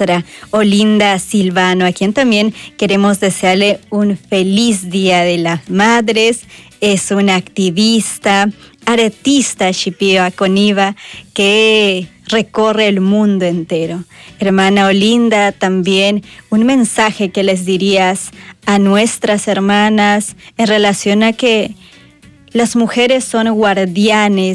maestra Olinda Silvano, a quien también queremos desearle un feliz Día de las Madres. Es una activista, artista Shipio Coniva que recorre el mundo entero. Hermana Olinda, también un mensaje que les dirías a nuestras hermanas en relación a que las mujeres son guardianes